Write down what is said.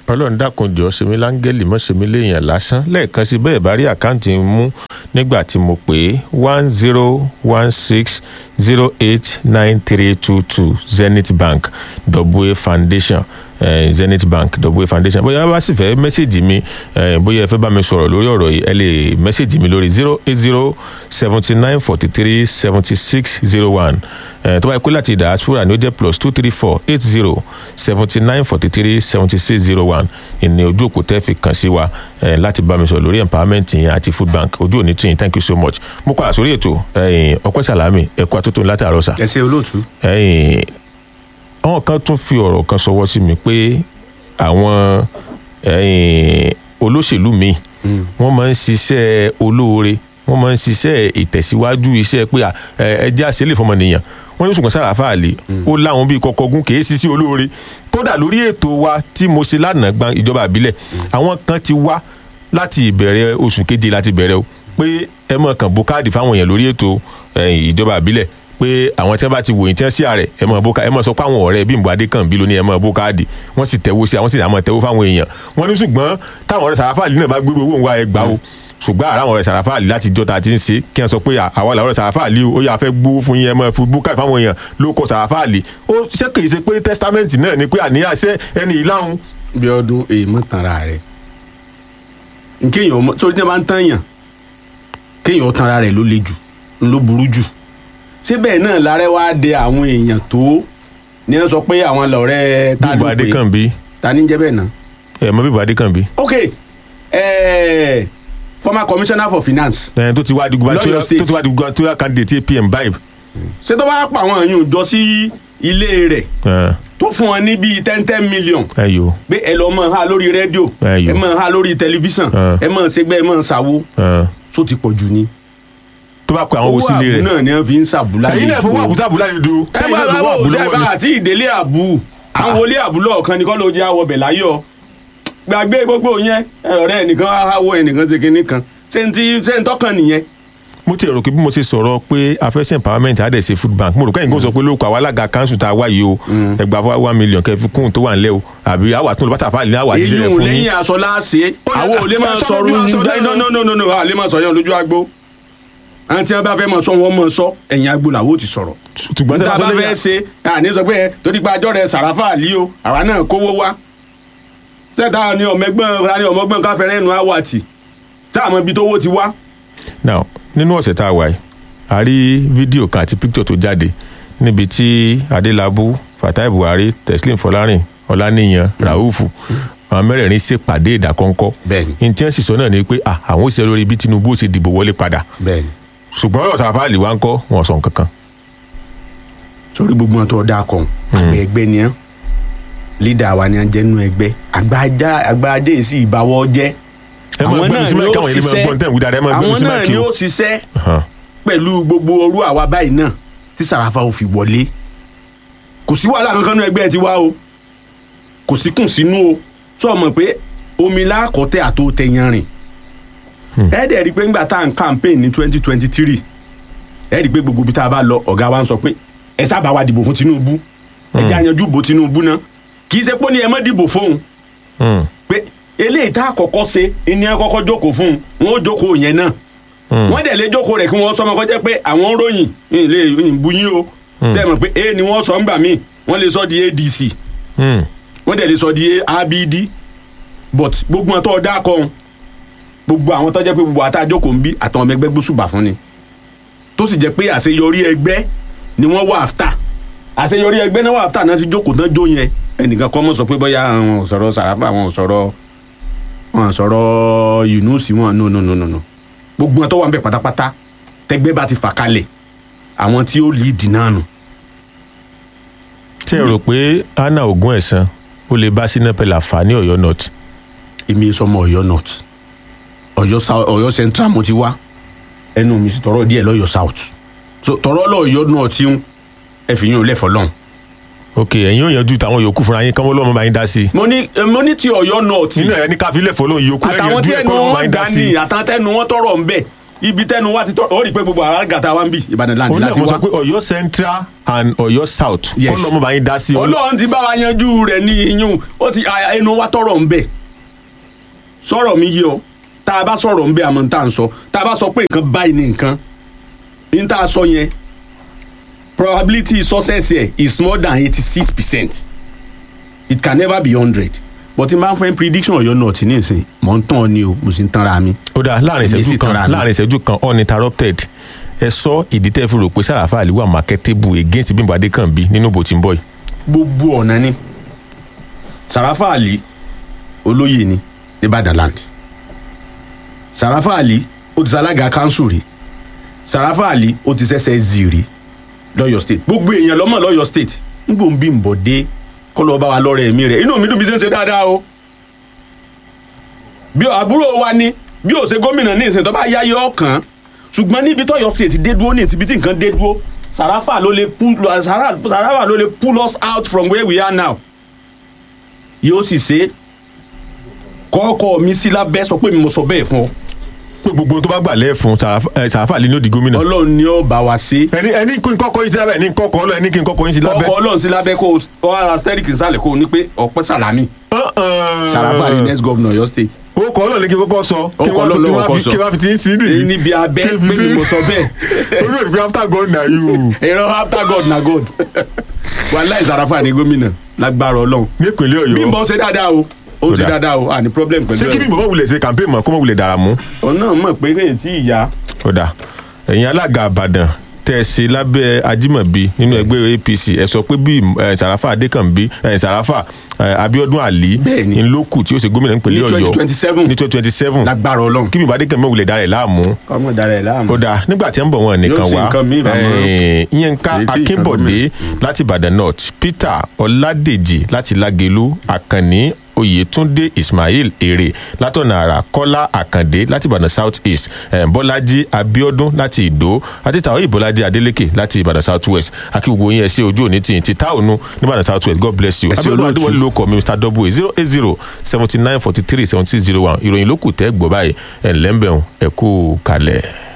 Ọlọ́run dákun jọ̀ọ́ ṣe mí láńgẹ́lì mọ́ ṣe mí léèyàn lásán lẹ́ẹ̀kan sí bẹ́ẹ̀ bá rí àkáǹtì mú nígbà tí mo pè é 1016089322 Zenith Bank WA Foundation. Zenith Bank WA Foundation bóyá bá sì fẹ́ mẹ́sẹ̀gì mi bóyá ẹ fẹ́ bá mi sọ̀rọ̀ lórí ọ̀rọ̀ yìí ẹ lè mẹ́sẹ̀gì mi lórí 08079433601 tó bá yẹ kó láti diaspora ní ó jẹ́ +2348079437601 ìní ojú òpó tẹ́ fi kàn sí wa láti bá mi sọ̀rọ̀ lórí empowerment yẹn àti food bank ojú òní tìyìn thank you so much mo kọ́ àsórí ètò Ọpẹ́ Sàlámì ẹ̀kọ́ àtúntò láti àrọ́sà. ẹ ṣé olóòtú. àwọn kan tún fi ọ̀rọ̀ kan sọwọ́ sí mi pé àwọn olóṣèlú mi wọ́n máa ń ṣiṣẹ́ olóore wọ́n máa ń ṣiṣẹ́ ìtẹ̀síwájú iṣẹ́ pé ẹjẹ́ àṣẹlẹ̀ fọmọnìyàn wọ́n ní ṣùgbọ́n Sàràfà Àlì ó láwọn bíi kọkọgún kì í ṣiṣẹ́ olóore kódà lórí ètò wa tí mo ṣe lánàá gban ìjọba àbílẹ̀ àwọn kan ti wá láti ìbẹ̀rẹ̀ oṣù keje láti bẹ̀rẹ̀ o pé ẹ mọ̀ kàn bó káàdì fáwọn èèyàn lórí ètò ìjọba àbílẹ̀ pé àwọn tí wọ́n bá ti wòyìn tí wọ́n sí ààrẹ ẹ mọ̀ sọ pé àwọn ọ̀rẹ́ Bímbọ́ Adékànbí ló ní ẹ mọ̀ bó káàdì wọ́n sì tẹ̀wó sí àwọn sì àmọ̀ tẹ̀wó fáwọn èèyàn wọ́n ní ṣùgbọ́n táwọn ọ̀rẹ́ Sàràfà Àlì náà bá gbé owó wa ẹgbàá o ṣùgbọ́n àwọn ọ̀rẹ́ Sàràfà Àlì láti jọta ti ń ṣe kí wọ́n sọ pé àwa làwọn ọ̀rẹ́ Sàràfà Àlì ó yà fẹ́ gbówó fún yín ẹ mọ̀ fún bókà fáwọn èèyàn ló kọ Sàràfà Àlì ó ṣe kì í ṣe pé testament náà ni pé àníyàn ṣe ẹni ìlàhùn. bí ọdún èèmọ̀ tanra rẹ̀ nkéèyàn tó ní bá ń tàyàn kéèyàn tanra rẹ̀ ló le jù ló burú jù síbẹ̀ náà lárẹ́ wá de àwọn èèyàn tó ní wọ́n sọ pé àwọn lọ́rẹ́ tá a dùn pé Bímbọ́ Adékànbí ta ní jẹ́ bẹ́ẹ̀ náà. ẹ mọ̀ Bímbọ́ Adékànbí. ok former commissioner for finance. tó ti wá di gubernatorial candidate APM báyìí. ṣé tó bá pa àwọn èèyàn jọ sí ilé rẹ̀ tó fún wọn ní bíi 10 million pé ẹ lọ mọ ha lórí rédíò ẹ mọ ha lórí tẹlifíṣàn ẹ mọ ṣègbè ẹ mọ ṣàwo tó ti pọ̀ jù ni. tó bá kọ àwọn owó sílé rẹ̀ owó àbú náà ni wọ́n fi ń ṣàbúlá yìí. ẹ̀yin náà fowó àbúlá yìí dúró. ẹ bá bá wò ṣe bá àti ìdílé àbú àwọn wọlé àbúlọ̀ kan ní kọ́ ló jẹ́ àwọ̀bẹ̀ láyọ̀ gbàgbé gbogbo yẹn ọ̀rẹ́ ẹnìkan àwọ̀ ẹnìkan ṣe kinní kan ṣé ń tọ́kàn nìyẹn. mo ti rò pé bí mo ṣe sọ̀rọ̀ pé afẹ́sẹ̀ empowerment á dẹ̀ ṣe food bank mo rò kẹ́yìn kó sọ pé lóko àwọn alága kanṣu tá a wá yìí o ẹgbàá fún 1 million kẹfí kóhun tó wà nílẹ̀ o àbí àwà tó lọ bá Sàràfà Àlì ní àwà àdìsẹ́ rẹ̀ fún yín. èyí ò lẹ́yìn aṣọ láàṣẹ àwọn ò lè máa sọ̀rọ̀ no àlè máa sọ yẹn lójú agbo àwọn tí wọn bá fẹ́ mọ sọ wọn mọ sọ ẹ̀yìn agbo làwọn ò ti sọ̀rọ̀ ṣùgbọ́n tí a bá fẹ́ ṣe àní sọ pé torí pé àjọ rẹ̀ Sàràfà Àlì o àwa náà kówó wá sẹ́ta ni ọmọgbọ́n káfẹ́rẹ́ ẹnu àwàtì tá àmọ́ ibi tówó ti wá. now nínú ọ̀sẹ̀ tá a wà yìí a rí fídíò kan àti píkítọ̀ tó jáde níbi tí Adélabú Fatai Buhari Teslim Fọlárìn Ọláníyan Raufu àwọn mẹ́rẹ̀ẹ̀rin ṣèpàdé ìdákọ́ńkọ́ ní tí wọ́n sì sọ náà ni pé àwọn ó ṣe lórí bí Tinubu ó ṣe dìbò wọlé padà ṣùgbọ́n ọ̀rọ̀ Sàràfà Àlì wá ń kọ́ wọn sọ nǹkan kan. sórí gbogbo wọn tó dáa kan àgbẹ̀ ẹgbẹ́ ni ẹ́ lídà wa ni ẹ́ jẹ́ nínú ẹgbẹ́ àgbàjẹ́ yìí sì ìbáwọ́ jẹ́ àwọn náà ni ó ṣiṣẹ́ pẹ̀lú gbogbo orú àwa báyìí náà tí Sàràfà ò fi wọlé kò sí wàhálà kankan nínú ẹgbẹ́ tiwa o kò sí kùn sínú o sọ mọ̀ pé omi lákọ̀tẹ́ àtò tẹ̀yàn rìn ẹ dẹ̀ rí i pé ńgbà tá à ń campaign ní 2023 ẹ rí i pé gbogbo ibi tá a bá lọ ọ̀gá wa ń sọ pé ẹ sábà wá dìbò fún Tinubu ẹ jẹ́ àyànjú bò Tinubu náà kì í ṣe pé ní ẹ má dìbò fóun pé eléyìí tá a kọ́kọ́ ṣe ẹni ẹ kọ́kọ́ jókòó fún un wọn ó jókòó yẹn náà wọ́n dẹ̀ lé jókòó rẹ̀ kí wọ́n sọ ọmọ kọjá pé àwọn ròyìn ilé ìbúyín o ṣe mọ̀ pé a ni wọ́n sọ ńgbà míì wọ́n lè sọ di ADC wọ́n dẹ̀ lè sọ di ABD but gbogbo wọn tó dá kan gbogbo àwọn tó jẹ́ pé gbogbo àtàjókòó ń bí àtàwọn ọmọ ẹgbẹ́ gbósùbà fún ni tó sì jẹ́ pé àṣeyọrí ẹgbẹ́ ni wọ́n wà after àṣeyọrí ẹgbẹ́ náà wà after náà ti jókòó tán jó yẹn ẹnìkan kọ́ mọ̀ sọ pé bóyá àwọn ò sọ̀rọ̀ Sàràfà àwọn ò sọ̀rọ̀ Yunusi wọn no gbogbo wọn tó wà ń bẹ pátápátá tẹgbẹ́ bá ti fà kalẹ̀ àwọn tí ó lead náà nù. tí ẹ rò pé Anna Ogunẹ̀san ó lè bá Shina Peller fà ní Ọ̀yọ́ North. èmi sọmọ Ọ̀yọ́ North Ọ̀yọ́ Central mo ti wá ẹnu mi sì tọrọ díẹ̀ lọ́yọ́ South so tọrọ lọ́yọ́ North ń ẹ fi yín lẹ́fọ̀ọ́ lọ́hùn. ok ẹ̀yin ò yanjú táwọn yòókù fúnra yín kánwó lọ́mọ bá yín dá sí. mo ní ti Ọ̀yọ́ North. nínú ẹ̀ ní káfí lẹ́fọ̀ọ́ lóhùn yòókù ẹ̀yìn yanjú ẹ̀kọ́ lọ́mọ bá yín dá sí. àtàwọn tẹnu wọn tọrọ ń bẹ ibi tẹnu wa ti tọ́ ó rí i pé gbogbo àwọn àgàtà wa ń bì Ìbàdàn land òun náà láti mo sọ wá. pé Ọ̀yọ́ Central and Ọ̀yọ́ South Yes. kọ́ lọ́mọ bá yín dá sí ọ. Ọlọ́run ti bá wa yanjú rẹ̀ ní iyún ó ti ẹnu wa tọrọ ń bẹ̀ sọ̀rọ̀ mi yé ọ tá a bá sọ̀rọ̀ ń bẹ̀ àmọ́ tá à ń sọ tá a bá sọ pé nǹkan báyìí ní nǹkan ní tá a sọ yẹn probability success here is more than 86%. It can never be 100 but n bá ń fẹ́ prediction Ọ̀yọ́ North ní ìsìn mọ̀ ń tàn ni o mo sì ń tanra mi. ó dáa láàrin ìṣẹ́jú kan uninterrupted ẹ sọ ìdí tẹ́ fi rò pé Sàràfà Àlì wà marketable against Bímbọ́ Adékànbí nínú bó ti ń bọ̀ yìí. Gbogbo ọ̀nà ni Sàràfà Àlì olóyè ni ní Ìbàdàn land Sàràfà Àlì ó ti ṣalága council rí Sàràfà Àlì ó ti ṣẹ̀ṣẹ̀ zì rí lọ́yọ̀ state gbogbo èèyàn lọ́mọ lọ́yọ̀ state ń gbòǹ Bímbọ́ dé kọ́ lọ́ọ́ bá wa lọ́rẹ̀ ẹ̀mí rẹ̀ inú mi dùn bí ṣe ń ṣe dáadáa o bí àbúrò wa ni bí ó ṣe gómìnà ní ìsìn tó bá yá yọ ọkàn ṣùgbọ́n níbi tọ́yọ̀ state dé dúró ní ibi tí nǹkan dé dúró Sàràfà ló lè pull us out from where we are now yóò sì ṣe kọ́kọ́ mi sí lábẹ́ sọ pé mi mo sọ bẹ́ẹ̀ fún ọ. pé gbogbo tó bá gbà lẹ́ẹ̀fún Sàràfà Àlì ní ó di gómìnà. Ọlọ́run ni ó bá wa ṣe. ẹni kí n kọ́kọ́ yín sí lábẹ́ ẹni kọ́kọ́ Ọlọ́run ẹni kí n kọ́kọ́ yín sí lábẹ́. kọ́kọ́ Ọlọ́run sí lábẹ́ kó o asterix nsàlẹ̀ kó o ní pé Ọpẹ́ Sàlámì Sàràfà Àlì next governor Ọ̀yọ́ state. ó kọ́ Ọlọ́run ní kí n kọ́kọ́ sọ Ó kọ́ Ọlọ́run lọ́wọ́ kọ́ sọ. kí wọ́n fi ti ń sí nìyí. níbi abẹ́ pé mi mo sọ bẹ́ẹ̀. orí òní pé after God na you. èrò after God na God. wàláì Sàràfà ní gómìnà lágbára Ọlọ́run. nípínlẹ̀ Ọ̀yọ́. Bímbọ́ ṣe dáadáa o ó ṣe dáadáa o àní problem pẹ̀lú ẹ̀. ṣé kí Bímbọ́ wulẹ̀ ṣe campaign mọ́ kó mọ́ wulẹ̀ dára mú. òun náà mọ̀ pé kéè tí ìyá. ó dà ẹ̀yin alága Ìbàdàn tẹ́ ẹ ṣe lábẹ́ Ajímọ̀bí nínú ẹgbẹ́ APC ẹ sọ pé bí Sàràfà Adékànbí Sàràfà Abíọ́dún Àlí Bẹ́ẹ̀ni. ńlọ́kù tí ó ṣe gómìnà nípínlẹ̀ Ọ̀yọ́ ní 2027 lágbára Ọlọ́run. kí Bímbọ́ Adékànbí mọ́ wulẹ̀ dára ẹ̀ láàmú. kọ́mọ dára ẹ̀ láàmú. ó dáa nígbà tí ń bọ̀ wọn nìkan Yóò ṣe wá nǹkan míì bá mọ́. Yínká Èyí tí Akínbọ̀dé láti Ìbàdàn North Peter Ọládèjì láti Lágelú Àkànní Oyètúndé Ismail Èrè látọ̀nà àrà Kọ́lá Àkàndé láti Ìbàdàn South East Bọ́lájí Abíọ́dún láti Ìdó àti Tàwé Bọ́lájí Adélékè láti Ìbàdàn South West akí gbogbo yín ẹ ṣé ojú òní tìyìn ti táònù ní Ìbàdàn South West God bless you Abíọ́dún Adéwọlé ló kọ mi Mr Double 08079437601 ìròyìn ló kù tẹ́ gbọ́ báyìí ẹ̀ ńlẹ́ńbẹ̀hùn ẹ̀ kú kalẹ̀.